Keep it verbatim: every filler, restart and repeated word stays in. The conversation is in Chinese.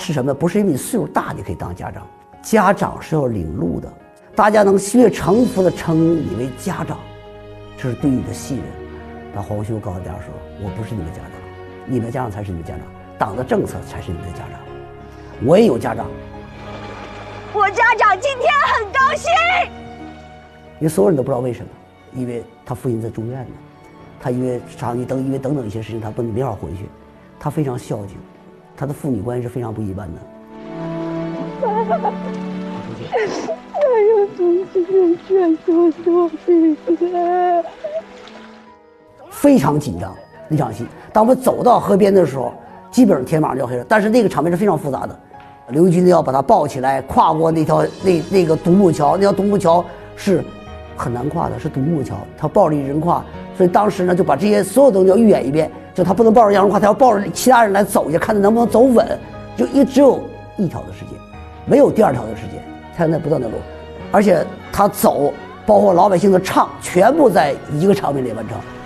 是什么？不是因为你岁数大你可以当家长，家长是要领路的。大家能越诚服的称你为家长，这是对你的信任。但黄修告诉大家说：“我不是你们家长，你们家长才是你们家长，党的政策才是你们的家长。我也有家长， 我家长今天很高兴。” 因为所有人都不知道为什么，因为他父亲在住院呢，他因为长期等因为等等一些事情，他不没法回去，他非常孝敬，他的父女关系是非常不一般的。 还有同志劝说说病了， 非常紧张那场戏。当我们走到河边的时候，基本上天马上就黑了，但是那个场面是非常复杂的。刘军要把他抱起来，跨过那条那那个独木桥，那条独木桥是很难跨的，是独木桥，他抱着一人跨，所以当时呢就把这些所有东西要预演一遍，就他不能抱着杨荣跨，他要抱着其他人来走一下，看他能不能走稳，就因为只有一条的时间，没有第二条的时间，才能在不断的路，而且他走，包括老百姓的唱，全部在一个场面里完成。